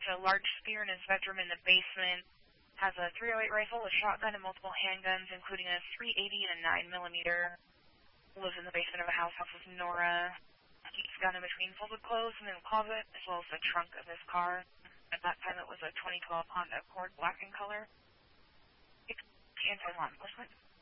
a large spear in his bedroom in the basement. Has a .308 rifle, a shotgun, and multiple handguns, including a .380 and a 9mm. Lives in the basement of a house with Nora. Keeps gun in between folded clothes and in the closet, as well as the trunk of his car. At that time, it was a 2012 Honda Accord, black in color. Anti-law enforcement.